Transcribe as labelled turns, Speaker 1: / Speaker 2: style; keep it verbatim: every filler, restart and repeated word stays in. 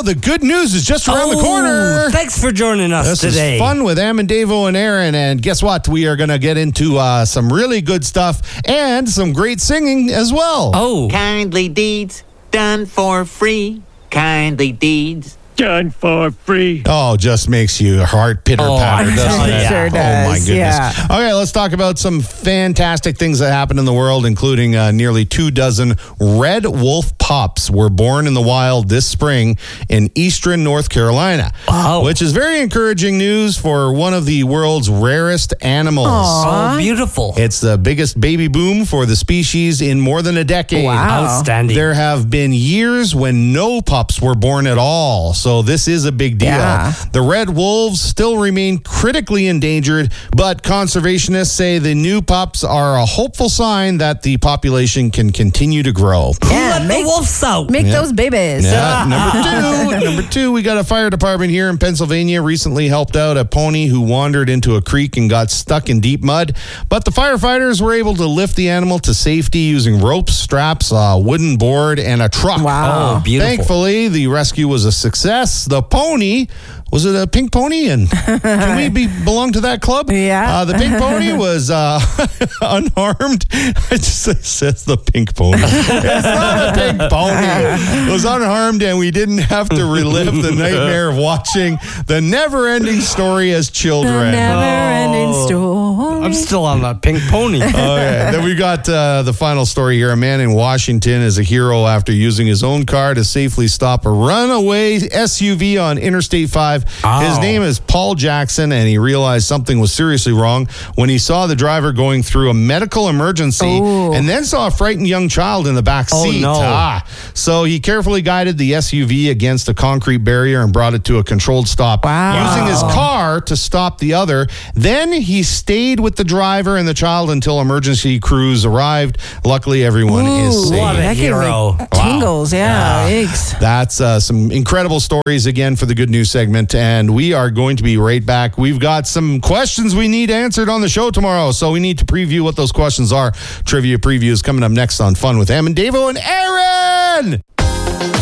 Speaker 1: the good news is just around oh, the corner.
Speaker 2: Thanks for joining us
Speaker 1: this
Speaker 2: today.
Speaker 1: This is fun with Am and Davo and Aaron. And guess what? We are going to get into uh, some really good stuff and some great singing as well.
Speaker 2: Oh.
Speaker 3: Kindly deeds done for free. Kindly deeds done for free.
Speaker 1: Oh, just makes your heart pitter patter,
Speaker 2: oh,
Speaker 1: doesn't it?
Speaker 4: It sure does.
Speaker 1: Oh, my goodness.
Speaker 4: Yeah.
Speaker 1: Okay, let's talk about some fantastic things that happened in the world, including uh, nearly two dozen red wolf pups were born in the wild this spring in eastern North Carolina,
Speaker 2: wow.
Speaker 1: which is very encouraging news for one of the world's rarest animals.
Speaker 2: Aww. Oh, beautiful.
Speaker 1: It's the biggest baby boom for the species in more than a decade.
Speaker 4: Wow.
Speaker 2: Outstanding.
Speaker 1: There have been years when no pups were born at all. So this is a big deal.
Speaker 4: Yeah.
Speaker 1: The red wolves still remain critically endangered, but conservationists say the new pups are a hopeful sign that the population can continue to grow.
Speaker 4: Yeah,
Speaker 2: Let
Speaker 4: make,
Speaker 2: the wolves out.
Speaker 4: make
Speaker 1: Yeah.
Speaker 4: those babies.
Speaker 1: Yeah. Number two, number two, we got a fire department here in Pennsylvania recently helped out a pony who wandered into a creek and got stuck in deep mud. But the firefighters were able to lift the animal to safety using ropes, straps, a wooden board, and a truck.
Speaker 4: Wow.
Speaker 2: Oh, beautiful.
Speaker 1: Thankfully, the rescue was a success. The pony, was it a pink pony? And can we be belong to that club?
Speaker 4: Yeah.
Speaker 1: Uh, the pink pony was uh, unharmed. It just says the pink pony. It's not a pink pony. It was unharmed, and we didn't have to relive the nightmare of watching the never-ending story as children.
Speaker 4: The never-ending
Speaker 2: Oh.
Speaker 4: story.
Speaker 2: I'm still on that pink pony.
Speaker 1: Okay. Then we got uh, the final story here. A man in Washington is a hero after using his own car to safely stop a runaway S U V on Interstate five.
Speaker 2: Oh.
Speaker 1: His name is Paul Jackson, and he realized something was seriously wrong when he saw the driver going through a medical emergency
Speaker 4: Ooh.
Speaker 1: and then saw a frightened young child in the back
Speaker 2: Oh,
Speaker 1: seat.
Speaker 2: no.
Speaker 1: Ah. So he carefully guided the S U V against a concrete barrier and brought it to a controlled stop
Speaker 4: Wow.
Speaker 1: using his car to stop the other. Then he stayed with the driver and the child until emergency crews arrived. Luckily, everyone is
Speaker 4: Ooh,
Speaker 1: safe.
Speaker 2: What a
Speaker 4: that gave me
Speaker 2: hero.
Speaker 4: Tingles, yeah. Eggs.
Speaker 1: That's uh, some incredible stories again for the good news segment, and we are going to be right back. We've got some questions we need answered on the show tomorrow, so we need to preview what those questions are. Trivia preview is coming up next on Fun with Am and Davo and Aaron.